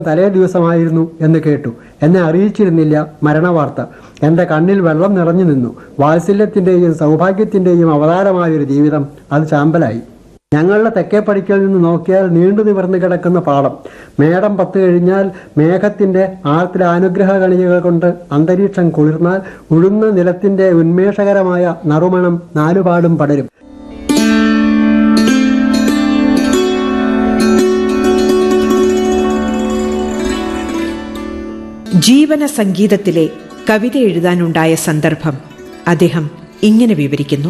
തലേ ദിവസമായിരുന്നു എന്ന് കേട്ടു. എന്നെ അറിയിച്ചിരുന്നില്ല മരണവാർത്ത. എന്റെ കണ്ണിൽ വെള്ളം നിറഞ്ഞു നിന്നു. വാത്സല്യത്തിന്റെയും സൗഭാഗ്യത്തിന്റെയും അവതാരമായൊരു ജീവിതം അത് ചാമ്പലായി. ഞങ്ങളുടെ തെക്കേപ്പടിക്കൽ നിന്ന് നോക്കിയാൽ നീണ്ടു നിവർന്നു കിടക്കുന്ന പാടം. മേടം 10 കഴിഞ്ഞാൽ മേഘത്തിന്റെ ആർത്തിലെ അനുഗ്രഹ കണികകൾ കൊണ്ട് അന്തരീക്ഷം കുളിർന്നാൽ ഉഴുന്ന നിലത്തിന്റെ ഉന്മേഷകരമായ നറുമണം നാലുപാടും പടരും. ജീവന സംഗീതത്തിലെ കവിത എഴുതാനുണ്ടായ സന്ദർഭം അദ്ദേഹം ഇങ്ങനെ വിവരിക്കുന്നു.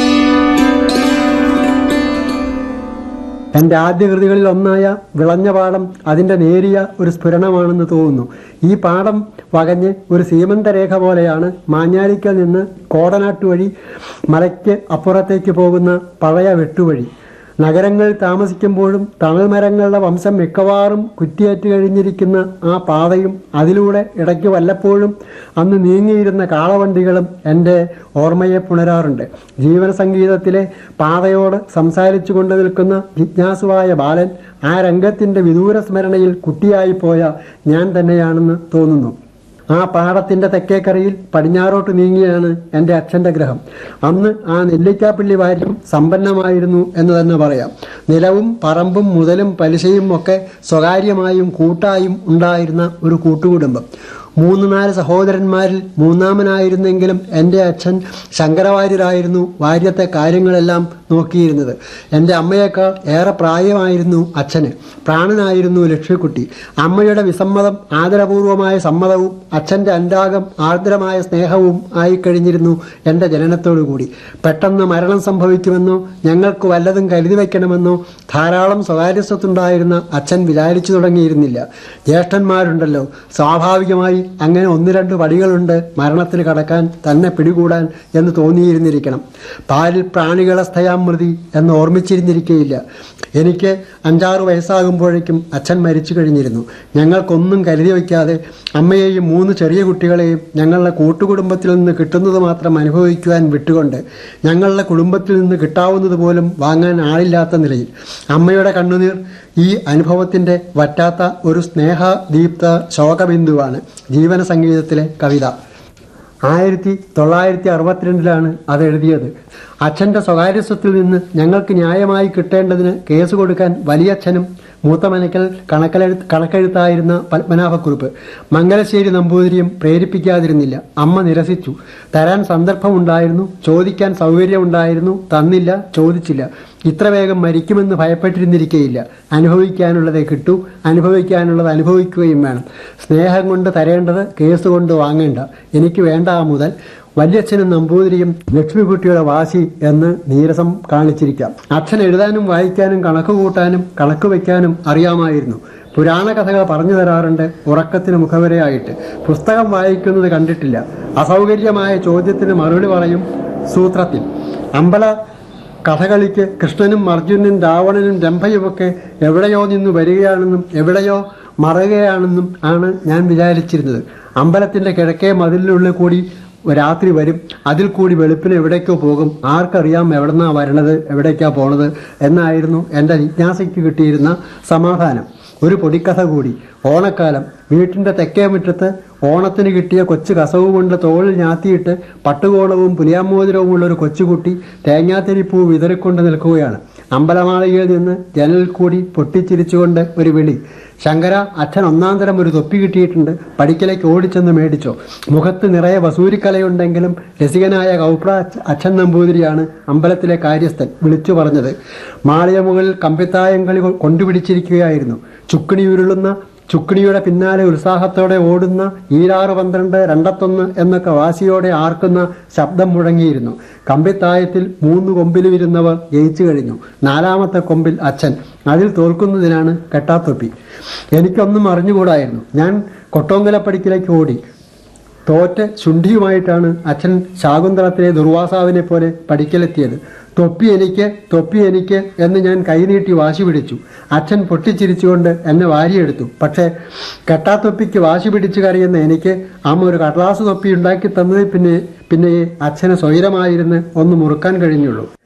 എന്റെ ആദ്യ കൃതികളിൽ ഒന്നായ വിളഞ്ഞ പാടം അതിന്റെ നേരിയ ഒരു സ്ഫുരണമാണെന്ന് തോന്നുന്നു. ഈ പാടം വകഞ്ഞ് ഒരു സീമന്തരേഖ പോലെയാണ് മാഞ്ഞാലിക്കൽ നിന്ന് കോടനാട്ട് വഴി മലയ്ക്ക് അപ്പുറത്തേക്ക് പോകുന്ന പഴയ വെട്ടുവഴി. നഗരങ്ങളിൽ താമസിക്കുമ്പോഴും തണൽ മരങ്ങളുടെ വംശം മിക്കവാറും കുറ്റിയേറ്റ് കഴിഞ്ഞിരിക്കുന്ന ആ പാതയും അതിലൂടെ ഇടയ്ക്ക് വല്ലപ്പോഴും അന്ന് നീങ്ങിയിരുന്ന കാളവണ്ടികളും എൻ്റെ ഓർമ്മയെ പുണരാറുണ്ട്. ജീവന സംഗീതത്തിലെ പാതയോട് സംസാരിച്ചു കൊണ്ട് നിൽക്കുന്ന ജിജ്ഞാസുവായ ബാലൻ ആ രംഗത്തിൻ്റെ വിദൂര സ്മരണയിൽ കുട്ടിയായി പോയ ഞാൻ തന്നെയാണെന്ന് തോന്നുന്നു. ആ പാടത്തിന്റെ തെക്കേക്കരയിൽ പടിഞ്ഞാറോട്ട് നീങ്ങിയാണ് എൻ്റെ അച്ഛൻ്റെ ഗ്രഹം. അന്ന് ആ നെല്ലിക്കാപ്പള്ളി വാര്യം സമ്പന്നമായിരുന്നു എന്ന് തന്നെ പറയാം. നിലവും പറമ്പും മുതലും പലിശയും ഒക്കെ സ്വകാര്യമായും കൂട്ടായും ഉണ്ടായിരുന്ന ഒരു കൂട്ടുകുടുംബം. 3-4 സഹോദരന്മാരിൽ മൂന്നാമനായിരുന്നെങ്കിലും എൻ്റെ അച്ഛൻ ശങ്കരവാര്യരായിരുന്നു വാര്യത്തെ കാര്യങ്ങളെല്ലാം നോക്കിയിരുന്നത്. എൻ്റെ അമ്മയേക്കാൾ ഏറെ പ്രായമായിരുന്നു അച്ഛന്. പ്രാണനായിരുന്നു ലക്ഷ്മിക്കുട്ടി. അമ്മയുടെ വിസമ്മതം ആദരപൂർവമായ സമ്മതവും അച്ഛൻ്റെ അനുരാഗം ആർദ്രമായ സ്നേഹവും ആയിക്കഴിഞ്ഞിരുന്നു എൻ്റെ ജനനത്തോടുകൂടി. പെട്ടെന്ന് മരണം സംഭവിക്കുമെന്നോ ഞങ്ങൾക്ക് വല്ലതും കരുതി വയ്ക്കണമെന്നോ ധാരാളം സ്വകാര്യസ്വത്തുണ്ടായിരുന്ന അച്ഛൻ വിചാരിച്ചു തുടങ്ങിയിരുന്നില്ല. ജ്യേഷ്ഠന്മാരുണ്ടല്ലോ, സ്വാഭാവികമായി അങ്ങനെ 1-2 പടികളുണ്ട് മരണത്തിന് കടക്കാൻ, തന്നെ പിടികൂടാൻ എന്ന് തോന്നിയിരുന്നിരിക്കണം. പാലിൽ പ്രാണികളെ സ്ഥയാമൃതി എന്ന് ഓർമ്മിച്ചിരുന്നിരിക്കുകയില്ല. എനിക്ക് 5-6 വയസ്സാകുമ്പോഴേക്കും അച്ഛൻ മരിച്ചു കഴിഞ്ഞിരുന്നു. ഞങ്ങൾക്കൊന്നും കരുതി വയ്ക്കാതെ അമ്മയെയും 3 ചെറിയ കുട്ടികളെയും ഞങ്ങളുടെ കൂട്ടുകുടുംബത്തിൽ നിന്ന് കിട്ടുന്നത് മാത്രം അനുഭവിക്കുവാൻ വിട്ടുകൊണ്ട് ഞങ്ങളുടെ കുടുംബത്തിൽ നിന്ന് കിട്ടാവുന്നത് പോലും വാങ്ങാൻ ആളില്ലാത്ത നിലയിൽ അമ്മയുടെ കണ്ണുനീർ ഈ അനുഭവത്തിന്റെ വറ്റാത്ത ഒരു സ്നേഹദീപ്ത ശോകബിന്ദുവാണ് ജീവന സംഗീതത്തിലെ കവിത. 1962 അത് എഴുതിയത്. അച്ഛൻ്റെ സ്വകാര്യസ്വത്തിൽ നിന്ന് ഞങ്ങൾക്ക് ന്യായമായി കിട്ടേണ്ടതിന് കേസ് കൊടുക്കാൻ വലിയച്ഛനും മൂത്തമനക്കൽ കണക്കെഴുത്തായിരുന്ന പത്മനാഭക്കുറുപ്പ് മംഗലശ്ശേരി നമ്പൂതിരിയും പ്രേരിപ്പിക്കാതിരുന്നില്ല. അമ്മ നിരസിച്ചു. തരാൻ സന്ദർഭമുണ്ടായിരുന്നു, ചോദിക്കാൻ സൗകര്യമുണ്ടായിരുന്നു, തന്നില്ല, ചോദിച്ചില്ല. ഇത്ര വേഗം മരിക്കുമെന്ന് ഭയപ്പെട്ടിരുന്നിരിക്കുകയില്ല. അനുഭവിക്കാനുള്ളതേ കിട്ടൂ, അനുഭവിക്കാനുള്ളത് അനുഭവിക്കുകയും വേണം. സ്നേഹം കൊണ്ട് തരേണ്ടത് കേസ് കൊണ്ട് വാങ്ങേണ്ട. എനിക്ക് വേണ്ട ആ മുതൽ. വല്യച്ഛനും നമ്പൂതിരിയും ലക്ഷ്മിക്കുട്ടിയുടെ വാശി എന്ന് നീരസം കാണിച്ചിരിക്കാം. അച്ഛൻ എഴുതാനും വായിക്കാനും കണക്ക് കൂട്ടാനും കണക്ക് വയ്ക്കാനും അറിയാമായിരുന്നു. പുരാണ കഥകൾ പറഞ്ഞു തരാറുണ്ട് ഉറക്കത്തിന് മുഖവരയായിട്ട്. പുസ്തകം വായിക്കുന്നത് കണ്ടിട്ടില്ല. അസൗകര്യമായ ചോദ്യത്തിന് മറുപടി പറയും സൂത്രത്തിൽ. അമ്പല കഥകളിക്ക് കൃഷ്ണനും അർജുനനും രാവണനും രംഭയുമൊക്കെ എവിടെയോ നിന്ന് വരികയാണെന്നും എവിടെയോ മറയുകയാണെന്നും ആണ് ഞാൻ വിചാരിച്ചിരുന്നത്. അമ്പലത്തിന്റെ കിഴക്കേ മതിലിനുള്ളിൽ കൂടി രാത്രി വരും, അതിൽ കൂടി വെളുപ്പിന് എവിടേക്കോ പോകും. ആർക്കറിയാം എവിടെന്നാ വരണത്, എവിടേക്കാ പോണത് എന്നായിരുന്നു എൻ്റെ ജിജ്ഞാസയ്ക്ക് കിട്ടിയിരുന്ന സമാധാനം. ഒരു പൊടിക്കഥ കൂടി. ഓണക്കാലം. വീട്ടിന്റെ തെക്കേ മുറ്റത്ത് ഓണത്തിന് കിട്ടിയ കൊച്ചു കസവ് കൊണ്ട് തോളിൽ ഞാത്തിയിട്ട് പട്ടുകോളവും പുലിയാമോതിരവും ഉള്ള ഒരു കൊച്ചുകുട്ടി തേങ്ങാത്തിരിപ്പൂ വിതറിക്കൊണ്ട് നിൽക്കുകയാണ്. അമ്പലമാളികയിൽ നിന്ന് ജനലിൽ കൂടി പൊട്ടിച്ചിരിച്ചുകൊണ്ട് ഒരു വിളി. ശങ്കര, അച്ഛൻ 1-ാം തരം ഒരു തൊപ്പി കിട്ടിയിട്ടുണ്ട്, പടിക്കലേക്ക് ഓടിച്ചെന്ന് മേടിച്ചോ. മുഖത്ത് നിറയെ വസൂരിക്കലയുണ്ടെങ്കിലും രസികനായ കൗപ്ര അച്ഛൻ നമ്പൂതിരിയാണ് അമ്പലത്തിലെ കാര്യസ്ഥൻ വിളിച്ചു പറഞ്ഞത്. മാളിക മുകളിൽ കമ്പിത്തായം കളി കൊണ്ടുപിടിച്ചിരിക്കുകയായിരുന്നു. ചുക്കിണി ഉരുളുന്ന, ചുക്കിണിയുടെ പിന്നാലെ ഉത്സാഹത്തോടെ ഓടുന്ന, 12 21 എന്നൊക്കെ വാശിയോടെ ആർക്കുന്ന ശബ്ദം മുഴങ്ങിയിരുന്നു. കമ്പിത്തായത്തിൽ 3 കൊമ്പിലുമിരുന്നവർ ജയിച്ചു കഴിഞ്ഞു. 4-ാമത്തെ കൊമ്പിൽ അച്ഛൻ. അതിൽ തോൽക്കുന്നതിനാണ് കെട്ടാത്തൊപ്പി. എനിക്കൊന്നും അറിഞ്ഞുകൂടായിരുന്നു. ഞാൻ കൊട്ടോങ്കലപ്പടിക്കിലേക്ക് ഓടി. തോറ്റ് ശുണ്ഠിയുമായിട്ടാണ് അച്ഛൻ ശാകുന്തളത്തിലെ ദുർവാസാവിനെ പോലെ പടിക്കലെത്തിയത്. തൊപ്പി എനിക്ക് എന്ന് ഞാൻ കൈനീട്ടി വാശി പിടിച്ചു. അച്ഛൻ പൊട്ടിച്ചിരിച്ചുകൊണ്ട് എന്നെ വാരിയെടുത്തു. പക്ഷേ കെട്ടാത്തൊപ്പിക്ക് വാശി പിടിച്ചു കറിയുന്ന എനിക്ക് അമ്മ ഒരു കടലാസ് തൊപ്പി ഉണ്ടാക്കി തന്നതിൽ പിന്നെ അച്ഛന് സ്വൈരമായിരുന്ന് ഒന്ന് മുറുക്കാൻ കഴിഞ്ഞുള്ളൂ.